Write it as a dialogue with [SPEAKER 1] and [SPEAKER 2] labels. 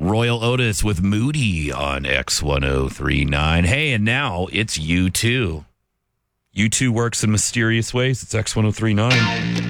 [SPEAKER 1] Royal Otis with Moody on X1039. Hey, and now it's U2. U2 works in mysterious ways. It's X1039.